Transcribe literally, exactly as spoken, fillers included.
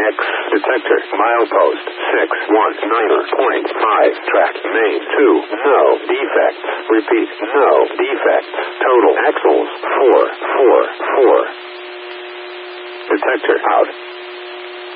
X. Detector. Milepost. six one nine point five. Track. Main. two. No defects. Repeat. No defects. Total axles. four four four. Detector out.